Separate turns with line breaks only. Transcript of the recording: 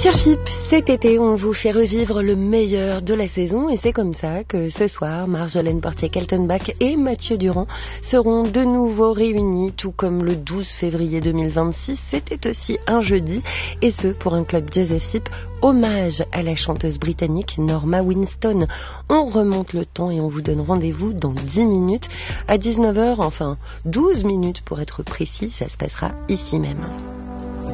Sur FIP, cet été, on vous fait revivre le meilleur de la saison et c'est comme ça que ce soir, Marjolaine Portier-Keltenbach et Mathieu Durand seront de nouveau réunis, tout comme le 12 février 2026. C'était aussi un jeudi et ce, pour un club jazz FIP, hommage à la chanteuse britannique Norma Winston. On remonte le temps et on vous donne rendez-vous dans 10 minutes à 19h, enfin 12 minutes pour être précis, ça se passera ici même.